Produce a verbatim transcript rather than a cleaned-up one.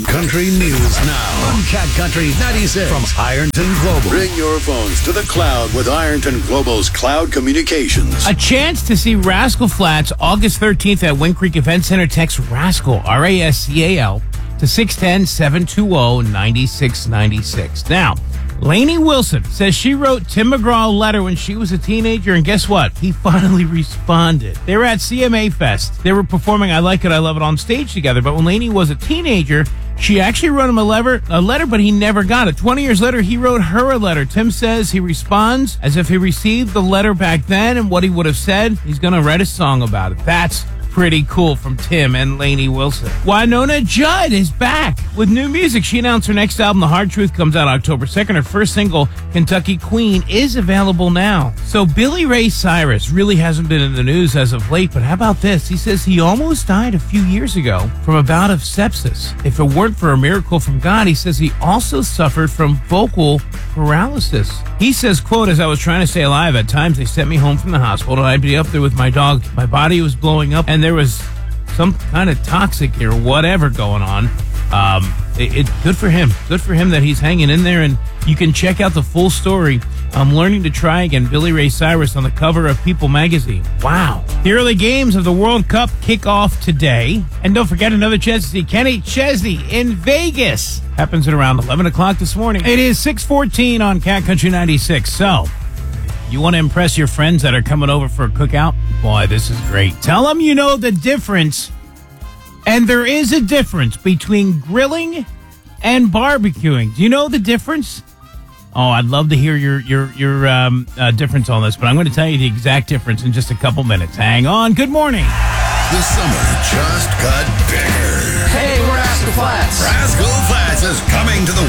Country News Now on Cat Country ninety-six from Ironton Global. Bring your phones to the cloud with Ironton Global's Cloud Communications. A chance to see Rascal Flatts August thirteenth at Wind Creek Event Center. Text Rascal, R A S C A L, to six one zero, seven two zero, nine six nine six. Now, Lainey Wilson says she wrote Tim McGraw a letter when she was a teenager, and guess what? He finally responded. They were at C M A Fest. They were performing I Like It, I Love It on stage together, but when Lainey was a teenager, she actually wrote him a letter, a letter, but he never got it. twenty years later, he wrote her a letter. Tim says he responds as if he received the letter back then and what he would have said. He's going to write a song about it. That's pretty cool from Tim and Lainey Wilson. Winona Judd is back with new music. She announced her next album, The Hard Truth, comes out October second. Her first single, Kentucky Queen, is available now. So Billy Ray Cyrus really hasn't been in the news as of late, but how about this? He says he almost died a few years ago from a bout of sepsis. If it weren't for a miracle from God, he says he also suffered from vocal paralysis. He says, quote, as I was trying to stay alive, at times they sent me home from the hospital and I'd be up there with my dog. My body was blowing up and there was some kind of toxic or whatever going on. Um, it, it good for him. Good for him that he's hanging in there. And you can check out the full story. I'm learning to try again. Billy Ray Cyrus on the cover of People magazine. Wow. The early games of the World Cup kick off today. And don't forget another chance to see Kenny Chesney in Vegas. Happens at around eleven o'clock this morning. It is six fourteen on Cat Country ninety-six. So, you want to impress your friends that are coming over for a cookout? Boy, this is great. Tell them you know the difference. And there is a difference between grilling and barbecuing. Do you know the difference? Oh, I'd love to hear your your your um, uh, difference on this, but I'm going to tell you the exact difference in just a couple minutes. Hang on. Good morning. The summer just got bigger. Hey, we're Rascal Flatts. Rascal Flatts is coming to the